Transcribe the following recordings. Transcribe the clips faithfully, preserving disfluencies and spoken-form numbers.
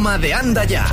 De Anda Ya.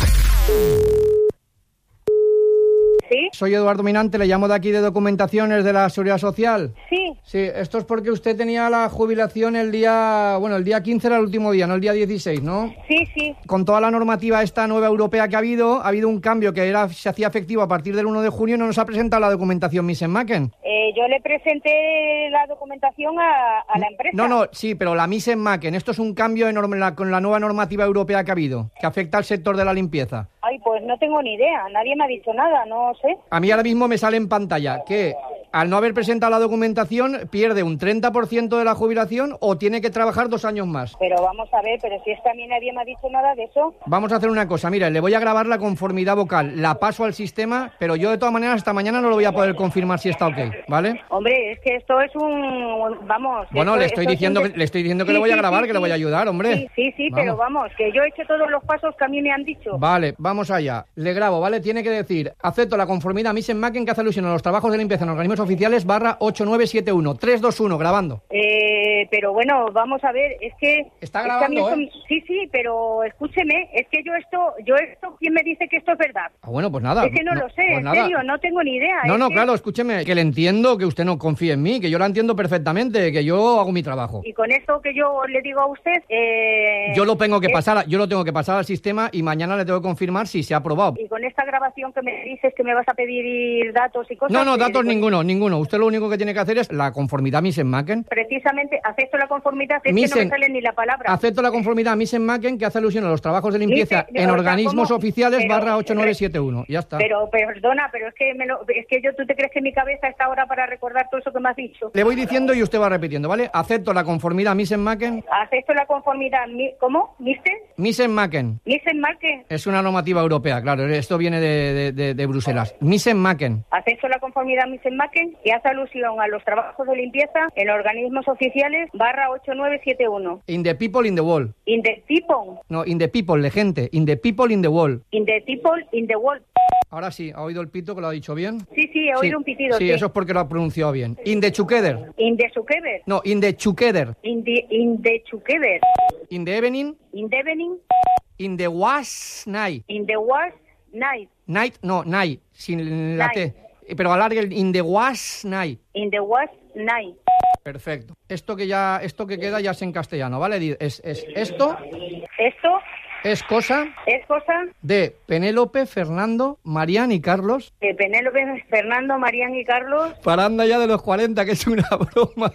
¿Sí? Soy Eduardo Minante, le llamo de aquí de Documentaciones de la Seguridad Social. Sí. Sí, esto es porque usted tenía la jubilación el día... Bueno, el día quince era el último día, no el día dieciséis, ¿no? Sí, sí. Con toda la normativa esta nueva europea que ha habido, ha habido un cambio que era se hacía efectivo a partir del uno de junio y no nos ha presentado la documentación Misen-Macken. Eh, yo le presenté la documentación a, a la empresa. No, no, sí, pero la Misen-Macken, esto es un cambio enorme la, con la nueva normativa europea que ha habido, que afecta al sector de la limpieza. Ay, pues no tengo ni idea, nadie me ha dicho nada, no sé. A mí ahora mismo me sale en pantalla que al no haber presentado la documentación pierde un treinta por ciento de la jubilación o tiene que trabajar dos años más. Pero vamos a ver, pero si es que a mí nadie me ha dicho nada de eso. Vamos a hacer una cosa, mira, le voy a grabar la conformidad vocal, la paso al sistema, pero yo de todas maneras hasta mañana no lo voy a poder confirmar si está ok, ¿vale? Hombre, es que esto es un... Vamos... Bueno, esto, le estoy diciendo un... que, le estoy diciendo que sí, le voy a sí, grabar, sí, que le voy a ayudar, hombre. Sí, sí, sí, vamos. Pero vamos, que yo he hecho todos los pasos que a mí me han dicho. Vale, vamos allá. Le grabo, ¿vale? Tiene que decir, acepto la conformidad Misen-Macken que hace alusión a los trabajos de limpieza en organismos oficiales barra ocho nueve siete uno. tres dos uno, grabando. Eh, pero bueno, vamos a ver, es que... Está es que grabando, a mí esto- ¿eh? Sí, sí, pero escúcheme, es que yo esto, yo esto, ¿quién me dice que esto es verdad? Ah, bueno, pues nada. Es que no, lo sé, pues en nada. serio, no tengo ni idea. No, es no, que- claro, escúcheme, que le entiendo que usted no confíe en mí, que yo la entiendo perfectamente, que yo hago mi trabajo. Y con esto que yo le digo a usted... Eh, Yo lo tengo que es- pasar, yo lo tengo que pasar al sistema y mañana le tengo que confirmar si se ha aprobado. Y con esta grabación que me dices que me vas a pedir datos y cosas... No, no, eh, datos pues, ninguno, ninguno. Usted lo único que tiene que hacer es la conformidad Misen-Macken. Precisamente, acepto la conformidad, es que Misen- no me sale ni la palabra. Acepto la conformidad Misen-Macken que hace alusión a los trabajos de limpieza Misen- en o sea, organismos ¿cómo? oficiales Pero- barra ocho nueve siete uno. Ya está. Pero, pero, perdona, pero es que, me lo, es que yo, ¿tú te crees que mi cabeza está ahora para recordar todo eso que me has dicho? Le voy diciendo y usted va repitiendo, ¿vale? Acepto la conformidad Misen-Macken. Acepto la conformidad, mi- ¿cómo? ¿Mister? Misen-Macken. ¿Misen-Marque? Es una normativa europea, claro. Esto viene de, de, de, de Bruselas. Misen-Macken. Acepto la conformidad Misen-Marque y hace alusión a los trabajos de limpieza en organismos oficiales barra ocho nueve siete uno. In the people in the wall. In the people, No, in the people, de gente. In the people in the wall. in the people, in the world. Ahora sí, ¿ha oído el pito que lo ha dicho bien? Sí, sí, he oído un pitido. Sí, Sí, eso es porque lo ha pronunciado bien. In the together. In the together, No, in the together. in the, in the together, In the evening. in the evening, In the was night. in the was night, Night, no, night, sin la Night. T. Eh, Pero alargue el in the was night. in the was night. Perfecto. Esto que ya, esto que queda ya es en castellano, ¿vale? Di- Es, es, esto Esto es cosa es cosa de Penélope, Fernando, Marián y Carlos. de Penélope, Fernando, Marían y Carlos. Para anda ya de los cuarenta, que es una broma.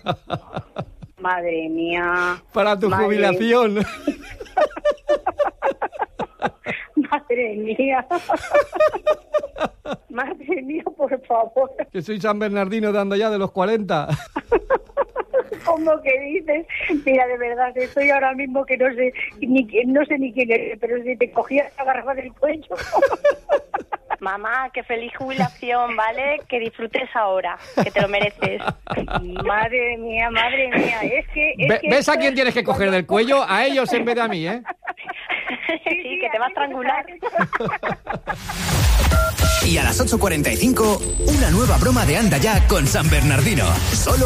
Madre mía. Para tu Madre- jubilación. Madre mía. Madre mía, por favor. Que soy San Bernardino de anda ya de los cuarenta. ¿Cómo que dices? Mira, de verdad, estoy ahora mismo que no sé ni qui- no sé ni quién eres, pero si te cogía la garrafa del cuello. Mamá, que feliz jubilación, ¿vale? Que disfrutes ahora, que te lo mereces. Madre mía, madre mía. Es que. Es Ve- que ¿Ves a esto quién es- tienes que coger del cuello? A ellos en vez de a mí, ¿eh? Sí, que te va a estrangular. Y a las ocho cuarenta y cinco, una nueva broma de Anda Ya con San Bernardino. Solo